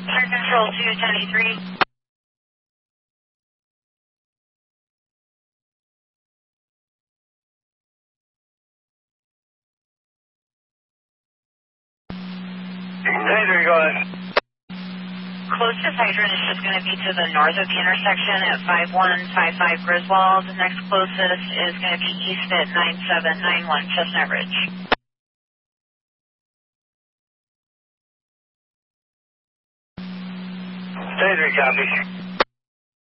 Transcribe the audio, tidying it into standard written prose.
Air Control 273. Hydrant, go ahead. Closest hydrant is just going to be to the north of the intersection at 5155 Griswold. The next closest is going to be east at 9791 Chestnut Ridge. Hydrant, copy.